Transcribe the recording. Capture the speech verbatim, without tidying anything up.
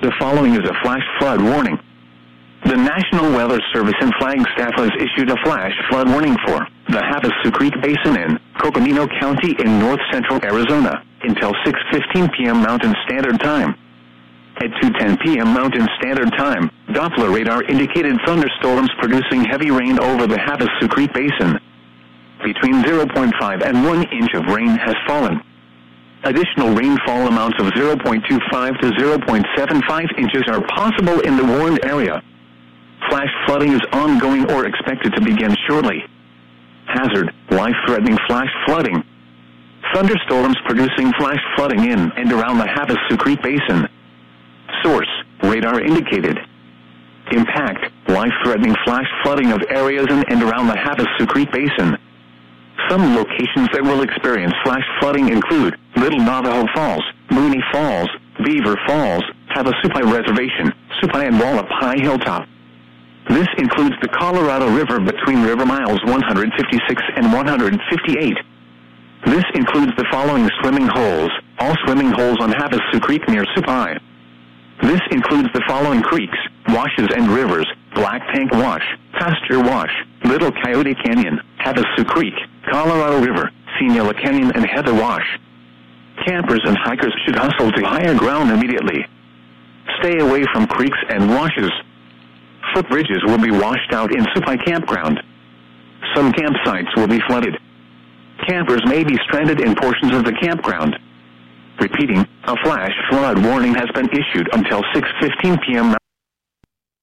The following is a flash flood warning. The National Weather Service in Flagstaff has issued a flash flood warning for the Havasu Creek Basin in Coconino County in north-central Arizona until six fifteen p m Mountain Standard Time. At two ten p m Mountain Standard Time, Doppler radar indicated thunderstorms producing heavy rain over the Havasu Creek Basin. Between zero point five and one inch of rain has fallen. Additional rainfall amounts of zero point two five to zero point seven five inches are possible in the warned area. Flash flooding is ongoing or expected to begin shortly. Hazard: life-threatening flash flooding. Thunderstorms producing flash flooding in and around the Havasu Creek Basin. Source: radar indicated. Impact: life-threatening flash flooding of areas in and around the Havasu Creek Basin. Some locations that will experience flash flooding include Little Navajo Falls, Mooney Falls, Beaver Falls, Havasupai Reservation, Supai and Wallop High Hilltop. This includes the Colorado River between river miles one hundred fifty-six and one hundred fifty-eight. This includes the following swimming holes, all swimming holes on Havasu Creek near Supai. This includes the following creeks, washes and rivers: Black Tank Wash, Pasture Wash, Little Coyote Canyon, Havasu Creek, Colorado River, Sinaloa Canyon and Heather Wash. Campers and hikers should hustle to higher ground immediately. Stay away from creeks and washes. Footbridges will be washed out in Supai Campground. Some campsites will be flooded. Campers may be stranded in portions of the campground. Repeating, a flash flood warning has been issued until six fifteen p m